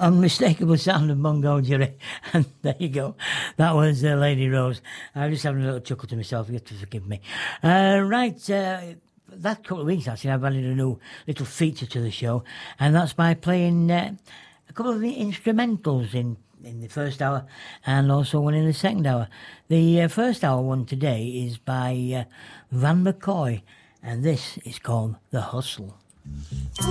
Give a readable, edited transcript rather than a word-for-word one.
unmistakable sound of Mungo Jerry. And there you go. That was Lady Rose. I was just having a little chuckle to myself. You have to forgive me. That couple of weeks, actually, I've added a new little feature to the show, and that's by playing a couple of the instrumentals in the first hour and also one in the second hour. The first hour one today is by Van McCoy, and this is called The Hustle.